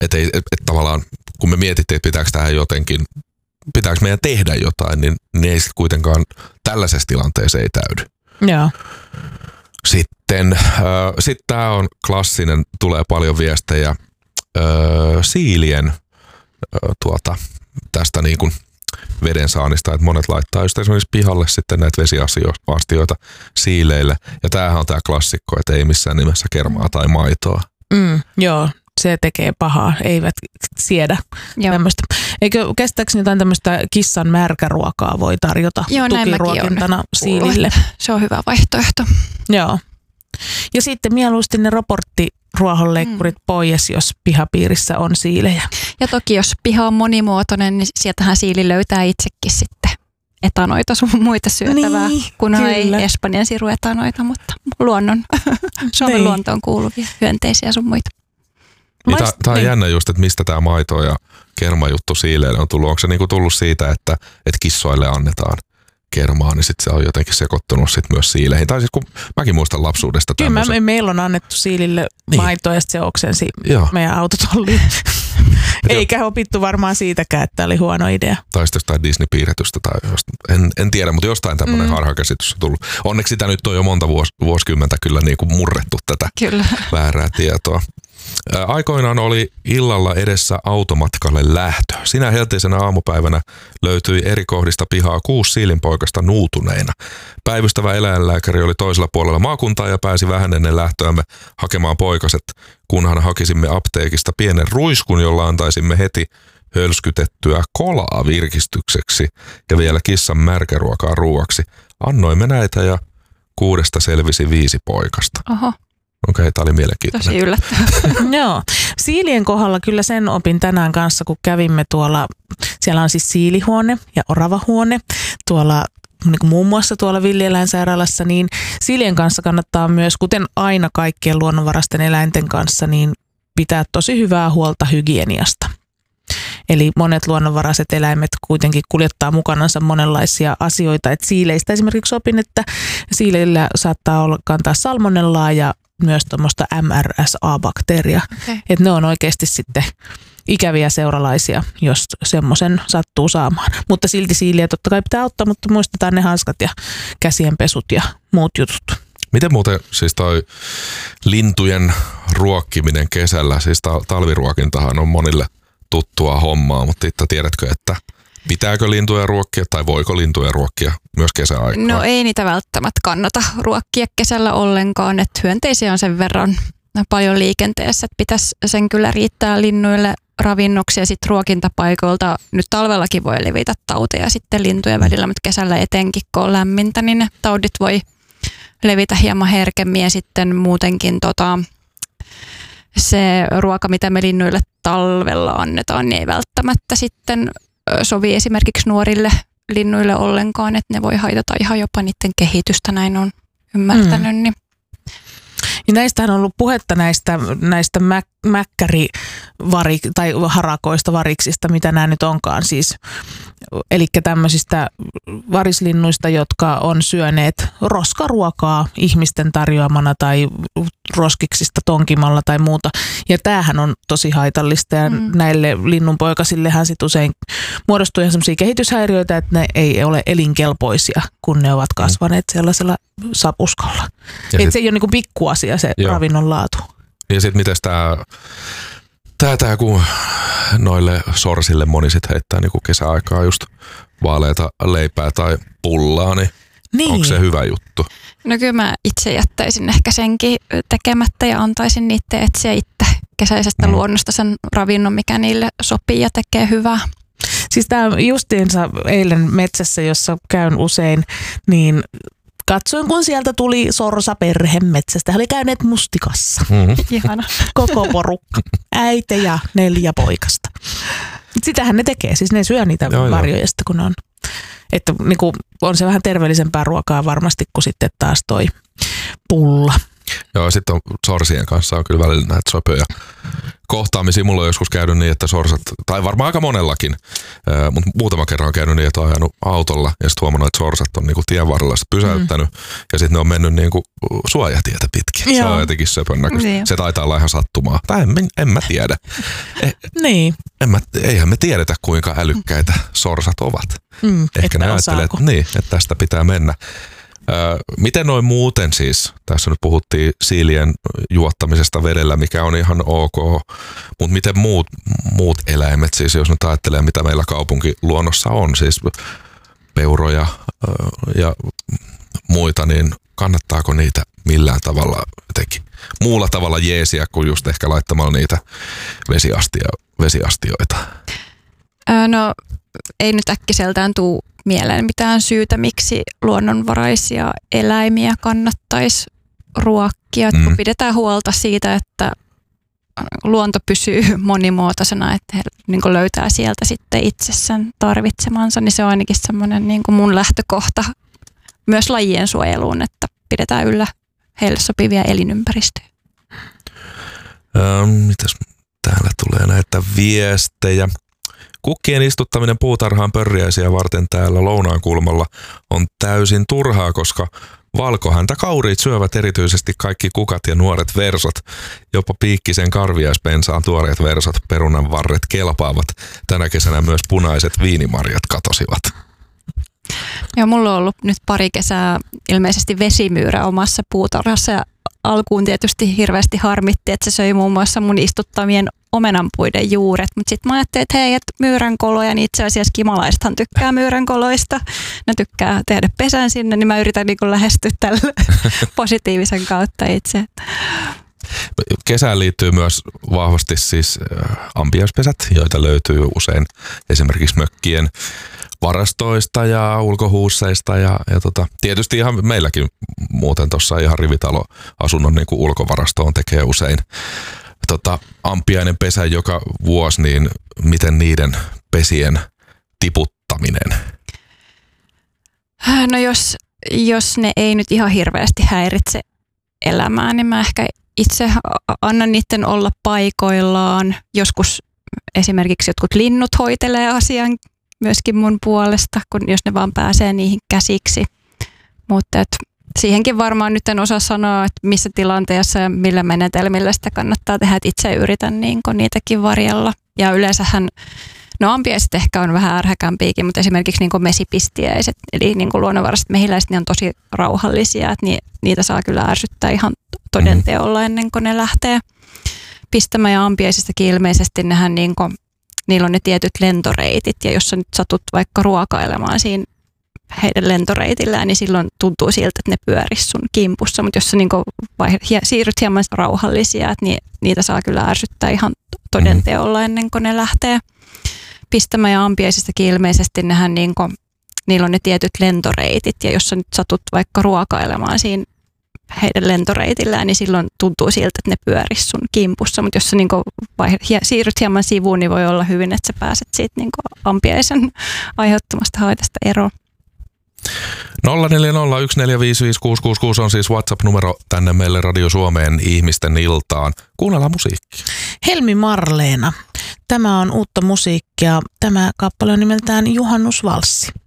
tavallaan kun me mietittiin, että pitääkö meidän tehdä jotain, niin ei sitten kuitenkaan tällaisessa tilanteessa ei täydy. Joo. Sitten tämä on klassinen, tulee paljon viestejä siilien tästä niin kuin veden saannista, että monet laittaa just esimerkiksi pihalle sitten näitä vesiastioita siileille. Ja tämähän on tämä klassikko, että ei missään nimessä kermaa tai maitoa. Joo, se tekee pahaa, eivät siedä tämmöistä. Eikö kestääkseni jotain tämmöistä kissan märkäruokaa voi tarjota tukiruokintana siilille? Se on hyvä vaihtoehto. Joo. Ja sitten mieluusti ne ruohonleikkurit pois, jos pihapiirissä on siilejä. Ja toki jos piha on monimuotoinen, niin sieltähän siili löytää itsekin sitten etanoita sun muita syötävää, kunhan ei Espanjan siruetanoita, mutta Suomen luontoon kuuluvia hyönteisiä sun muita. Tämä on jännä just, että mistä tämä maito ja kermajuttu siileille on tullut. Onko se niinku tullut siitä, että kissoille annetaan kermaa, niin sitten se on jotenkin sekoittunut sit myös siileihin. Tai siis kun mäkin muistan lapsuudesta tämmöisen. Kyllä meillä on annettu siilille maitoa ja sitten se oksensi meidän autotolliin. Eikä opittu varmaan siitäkään, että oli huono idea. Tai sitten jostain Disney-piirretystä tai en tiedä, mutta jostain tämmöinen harhakäsitys on tullut. Onneksi sitä nyt on jo monta vuosikymmentä kyllä niin kuin murrettu tätä väärää tietoa. Aikoinaan oli illalla edessä automatkalle lähtö. Sinä helteisenä aamupäivänä löytyi eri kohdista pihaa 6 siilinpoikasta nuutuneina. Päivystävä eläinlääkäri oli toisella puolella maakuntaa ja pääsi vähän ennen lähtöämme hakemaan poikaset, kunhan hakisimme apteekista pienen ruiskun, jolla antaisimme heti hölskytettyä kolaa virkistykseksi ja vielä kissan märkäruokaa ruuaksi. Annoimme näitä ja 6 selvisi 5 poikasta. Oho. Okei, tämä oli mielenkiintoinen. Tosi yllättävää. Joo. Siilien kohdalla kyllä sen opin tänään kanssa, kun kävimme tuolla, siellä on siis siilihuone ja oravahuone, tuolla niin kuin muun muassa tuolla villieläinsairaalassa, niin siilien kanssa kannattaa myös, kuten aina kaikkien luonnonvaraisten eläinten kanssa, niin pitää tosi hyvää huolta hygieniasta. Eli monet luonnonvaraiset eläimet kuitenkin kuljettaa mukanansa monenlaisia asioita. Et siileistä esimerkiksi opin, että siileillä saattaa kantaa salmonellaa ja myös tuommoista MRSA-bakteeria. Okay. Että ne on oikeasti sitten ikäviä seuralaisia, jos semmoisen sattuu saamaan. Mutta silti siiliä totta kai pitää auttaa, mutta muistetaan ne hanskat ja käsienpesut ja muut jutut. Miten muuten siis toi lintujen ruokkiminen kesällä, siis talviruokintahan on monille tuttua hommaa, mutta tiedätkö, että pitääkö lintuja ruokkia tai voiko lintuja ruokkia myös kesäaikaan? No ei niitä välttämättä kannata ruokkia kesällä ollenkaan, että hyönteisiä on sen verran paljon liikenteessä, että pitäisi sen kyllä riittää linnuille ravinnoksi ja sitten ruokintapaikoilta. Nyt talvellakin voi levitä tauteja sitten lintujen välillä, mutta kesällä etenkin kun on lämmintä, niin ne taudit voi levitä hieman herkemmin ja sitten muutenkin se ruoka, mitä me linnuille talvella annetaan, niin ei välttämättä sitten sovi esimerkiksi nuorille linnuille ollenkaan, että ne voi haitata ihan jopa niiden kehitystä, näin on ymmärtänyt. Niin. Ja näistähän on ollut puhetta näistä tai harakoista, variksista, mitä nämä nyt onkaan siis. Eli tämmöisistä varislinnuista, jotka on syöneet roskaruokaa ihmisten tarjoamana tai roskiksista tonkimalla tai muuta. Ja tämähän on tosi haitallista ja näille linnunpoikasillehän sit usein muodostuu ihan sellaisia kehityshäiriöitä, että ne ei ole elinkelpoisia, kun ne ovat kasvaneet sellaisella sapuskolla. Että se ei ole niinku pikkuasia se ravinnon laatu. Ja sitten miten tämä kun noille sorsille moni sit heittää niinku kesäaikaa just vaaleita leipää tai pullaa, niin onko se hyvä juttu? No kyllä mä itse jättäisin ehkä senkin tekemättä ja antaisin niiden etsiä itse kesäisestä luonnosta sen ravinnon, mikä niille sopii ja tekee hyvää. Siis tämä justiinsa eilen metsässä, jossa käyn usein, niin katsoin, kun sieltä tuli sorsaperhe metsästä. He oli käyneet mustikassa. Ihana. Koko porukka. Äiti ja 4 poikasta. Sitähän ne tekee. Siis ne syö niitä marjoja, kun on. Että niin kuin, on se vähän terveellisempää ruokaa varmasti kuin sitten taas toi pulla. Joo, sitten sorsien kanssa on kyllä välillä näitä söpöjä kohtaamisia. Mulla on joskus käynyt niin, että sorsat, tai varmaan aika monellakin, mutta muutama kerran on käynyt niin, että on ajanut autolla ja sitten huomannut, että sorsat on niinku tien varrella pysäyttänyt ja sitten ne on mennyt niinku suojatietä pitkin. Joo. Se on jotenkin söpön näköistä. Niin. Se taitaa olla ihan sattumaa. Tai en mä tiedä. Niin. Eihän me tiedetä, kuinka älykkäitä sorsat ovat. Ehkä ne ajattelee, että tästä pitää mennä. Miten noin muuten siis, tässä nyt puhuttiin siilien juottamisesta vedellä, mikä on ihan ok, mutta miten muut eläimet siis, jos nyt ajattelee, mitä meillä kaupunkiluonnossa on, siis peuroja ja muita, niin kannattaako niitä millään tavalla jotenkin muulla tavalla jeesiä kuin just ehkä laittamalla niitä vesiastioita? No ei nyt äkkiseltään tule mieleen mitään syytä, miksi luonnonvaraisia eläimiä kannattaisi ruokkia. Kun pidetään huolta siitä, että luonto pysyy monimuotoisena, että he niin kuin löytää sieltä sitten itsessään tarvitsemansa, niin se on ainakin semmoinen niin kuin mun lähtökohta myös lajien suojeluun, että pidetään yllä heille sopivia elinympäristöjä. Mitäs täällä tulee näitä viestejä? Kukkien istuttaminen puutarhaan pörriäisiä varten täällä lounaan kulmalla on täysin turhaa, koska valkohäntäkauriit syövät erityisesti kaikki kukat ja nuoret versot. Jopa piikkisen karviaispensaan tuoreet versot, perunan varret kelpaavat. Tänä kesänä myös punaiset viinimarjat katosivat. Joo, mulla on ollut nyt pari kesää ilmeisesti vesimyyrä omassa puutarhassa ja alkuun tietysti hirveästi harmitti, että se söi muun muassa mun istuttamien omenanpuiden juuret, mutta sitten mä ajattelin, että hei, että myyränkoloja, niin itse asiassa kimalaisethan tykkää myyränkoloista, ne tykkää tehdä pesän sinne, niin mä yritän niin kuin lähestyä tällä positiivisen kautta itse. Kesään liittyy myös vahvasti siis ampiaispesät, joita löytyy usein esimerkiksi mökkien varastoista ja ulkohuusseista ja tietysti ihan meilläkin muuten tuossa ihan rivitaloasunnon niin kuin ulkovarastoon tekee usein ampiainen pesä joka vuosi, niin miten niiden pesien tiputtaminen? No jos ne ei nyt ihan hirveästi häiritse elämää, niin mä ehkä itse annan niiden olla paikoillaan. Joskus esimerkiksi jotkut linnut hoitelee asian myöskin mun puolesta, jos ne vaan pääsee niihin käsiksi. Mutta siihenkin varmaan nyt en osaa sanoa, että missä tilanteessa ja millä menetelmillä sitä kannattaa tehdä, että itse yritän niitäkin varjella. Ja yleensähän, ampiaiset ehkä on vähän ärhäkämpiäkin, mutta esimerkiksi mesipistiäiset, eli luonnonvaraiset mehiläiset, niin on tosi rauhallisia, että niitä saa kyllä ärsyttää ihan toden teolla ennen kuin ne lähtee pistämään. Ja ampiaisistakin ilmeisesti niillä on ne tietyt lentoreitit, ja jos sä nyt satut vaikka ruokailemaan siinä heidän lentoreitillään, niin silloin tuntuu siltä, että ne pyörisi sun kimpussa, mutta jos sä siirryt hieman rauhallisia, että niitä saa kyllä ärsyttää ihan toden teolla ennen kuin ne lähtee pistämään. Ja ampiaisistakin ilmeisesti niillä on ne tietyt lentoreitit, ja jos sä nyt satut vaikka ruokailemaan siinä heidän lentoreitillään, niin silloin tuntuu siltä, että ne pyörisi sun kimpussa, mutta jos sä siirryt hieman sivuun, niin voi olla hyvin, että sä pääset siitä ampiaisen aiheuttamasta haitasta eroon. 0401455666 on siis WhatsApp-numero tänne meille Radio Suomeen ihmisten iltaan. Kuunnellaan musiikkia. Helmi Marleena. Tämä on uutta musiikkia. Tämä kappale on nimeltään Juhannusvalssi.